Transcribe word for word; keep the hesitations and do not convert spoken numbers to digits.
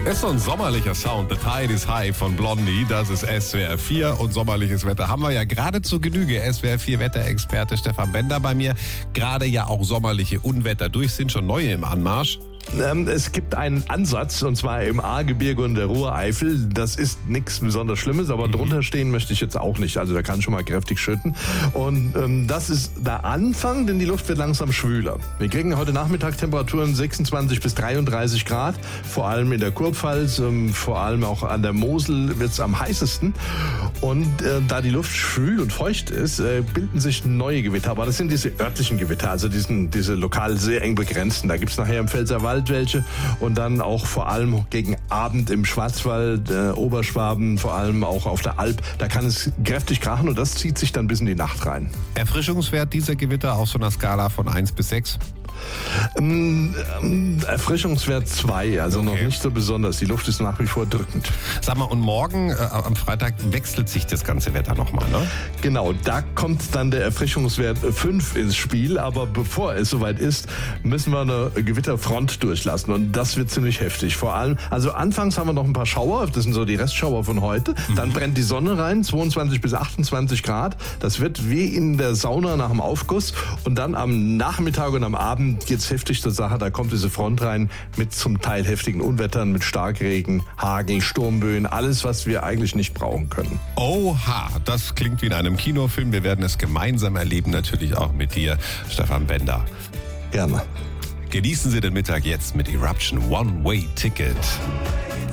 Es ist so ein sommerlicher Sound. The Tide is High von Blondie. Das ist S W R vier und sommerliches Wetter haben wir ja gerade zur Genüge. S W R vier Wetterexperte Stefan Bender bei mir. Gerade ja auch sommerliche Unwetter durch, sind schon neue im Anmarsch. Es gibt einen Ansatz, und zwar im Ahrgebirge und der Ruhr-Eifel. Das ist nichts besonders Schlimmes, aber mhm. drunter stehen möchte ich jetzt auch nicht. Also da kann schon mal kräftig schütten. Und ähm, das ist der Anfang, denn die Luft wird langsam schwüler. Wir kriegen heute Nachmittag Temperaturen sechsundzwanzig bis dreiunddreißig Grad. Vor allem in der Kurpfalz, ähm, vor allem auch an der Mosel wird es am heißesten. Und äh, da die Luft schwül und feucht ist, äh, bilden sich neue Gewitter. Aber das sind diese örtlichen Gewitter, also diesen, diese lokal sehr eng begrenzten. Da gibt es nachher im Pfälzerwald welche und dann auch vor allem gegen Abend im Schwarzwald, äh, Oberschwaben, vor allem auch auf der Alp. Da kann es kräftig krachen und das zieht sich dann bis in die Nacht rein. Erfrischungswert dieser Gewitter auf so einer Skala von eins bis sechs? Ähm, ähm, Erfrischungswert zwei, also okay. Noch nicht so besonders. Die Luft ist nach wie vor drückend. Sag mal, und morgen äh, am Freitag wechselt sich das ganze Wetter nochmal, ne? Genau, da kommt dann der Erfrischungswert fünf ins Spiel. Aber bevor es soweit ist, müssen wir eine Gewitterfront durchlassen. Und das wird ziemlich heftig. Vor allem, also anfangs haben wir noch ein paar Schauer. Das sind so die Restschauer von heute. Mhm. Dann brennt die Sonne rein, zweiundzwanzig bis achtundzwanzig Grad. Das wird wie in der Sauna nach dem Aufguss. Und dann am Nachmittag und am Abend geht's heftig zur Sache. Da kommt diese Front rein mit zum Teil heftigen Unwettern, mit Starkregen, Hagel, Sturmböen, alles, was wir eigentlich nicht brauchen können. Oha, das klingt wie in einem Kinofilm. Wir werden es gemeinsam erleben, natürlich auch mit dir, Stefan Bender. Gerne. Genießen Sie den Mittag jetzt mit Eruption One Way Ticket.